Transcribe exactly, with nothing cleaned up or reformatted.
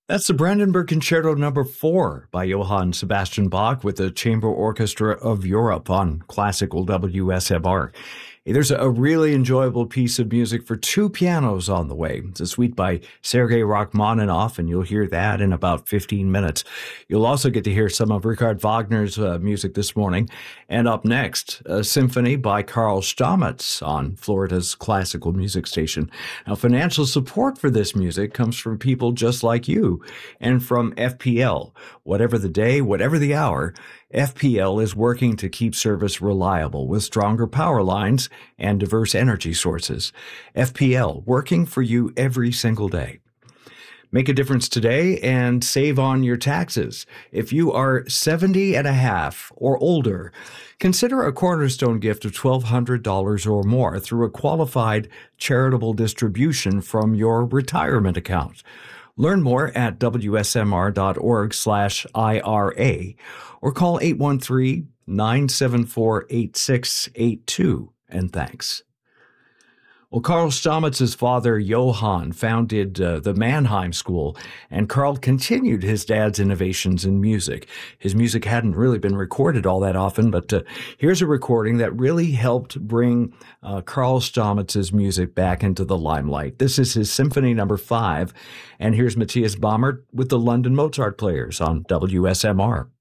That's the Brandenburg Concerto Number Four by Johann Sebastian Bach with the Chamber Orchestra of Europe on classical W S M R. Hey, there's a really enjoyable piece of music for two pianos on the way. It's a suite by Sergei Rachmaninoff, and you'll hear that in about fifteen minutes. You'll also get to hear some of Richard Wagner's uh, music this morning. And up next, a symphony by Karl Stamitz on Florida's classical music station. Now, financial support for this music comes from people just like you and from F P L. Whatever the day, whatever the hour, F P L is working to keep service reliable with stronger power lines and diverse energy sources. F P L, working for you every single day. Make a difference today and save on your taxes. If you are seventy and a half or older, consider a cornerstone gift of twelve hundred dollars or more through a qualified charitable distribution from your retirement account. Learn more at W S M R dot org slash I R A or call eight one three, nine seven four, eight six eight two, and thanks. Well, Karl Stamitz's father, Johann, founded uh, the Mannheim School, and Karl continued his dad's innovations in music. His music hadn't really been recorded all that often, but uh, here's a recording that really helped bring uh, Karl Stamitz's music back into the limelight. This is his Symphony Number Five, and here's Matthias Baumert with the London Mozart Players on W S M R.